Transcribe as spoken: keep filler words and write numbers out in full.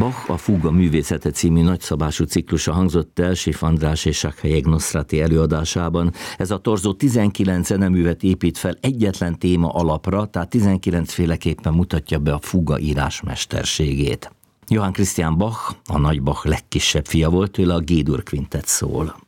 Bach a Fuga művészete című nagyszabású ciklusa hangzott el Sif András és Sakhelyeg Nosrati előadásában. Ez a torzó tizenkilenc zeneművet épít fel egyetlen téma alapra, tehát tizenkilenc féleképpen mutatja be a fuga írás mesterségét. Johann Christian Bach, a nagy Bach legkisebb fia volt, tőle a G-dur kvintett szól.